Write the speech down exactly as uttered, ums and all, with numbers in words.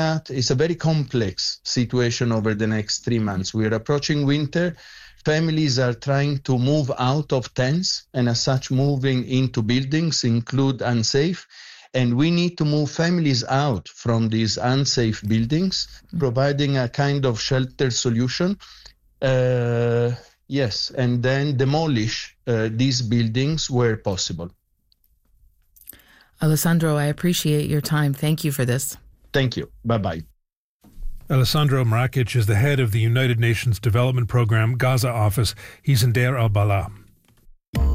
at, it's a very complex situation over the next three months. We are approaching winter. Families are trying to move out of tents and as such moving into buildings, include unsafe. And we need to move families out from these unsafe buildings, providing a kind of shelter solution. Uh, yes, and then demolish uh, these buildings where possible. Alessandro, I appreciate your time. Thank you for this. Thank you. Bye-bye. Alessandro Mrakic is the head of the United Nations Development Programme Gaza office. He's in Deir al-Balah.